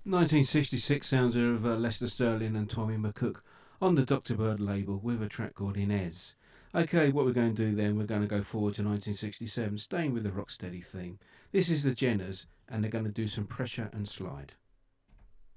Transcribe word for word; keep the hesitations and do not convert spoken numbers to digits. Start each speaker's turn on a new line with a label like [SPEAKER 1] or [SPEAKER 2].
[SPEAKER 1] nineteen sixty-six sounds of uh, Lester Sterling and Tommy McCook on the Doctor Bird label with a track called Inez. Okay, what we're going to do then, we're going to go forward to nineteen sixty-seven, staying with the Rocksteady theme. This is the Jenners, and they're going to do some Pressure and Slide.